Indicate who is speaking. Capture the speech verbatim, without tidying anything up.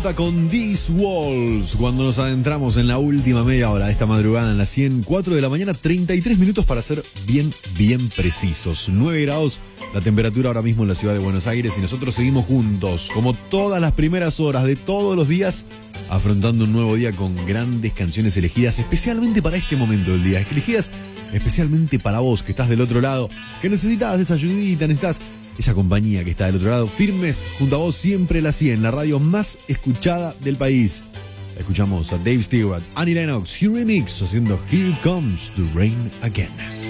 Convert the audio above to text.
Speaker 1: Lipa con These Walls, cuando nos adentramos en la última media hora de esta madrugada en las cien cuatro de la mañana, treinta y tres minutos para ser bien, bien precisos. nueve grados la temperatura ahora mismo en la ciudad de Buenos Aires y nosotros seguimos juntos, como todas las primeras horas de todos los días, afrontando un nuevo día con grandes canciones elegidas especialmente para este momento del día, elegidas especialmente para vos que estás del otro lado, que necesitas esa ayudita, necesitas esa compañía que está del otro lado, firmes junto a vos siempre la cien, la radio más escuchada del país. Escuchamos a Dave Stewart, Annie Lennox, Hugh Remix haciendo Here Comes the Rain Again.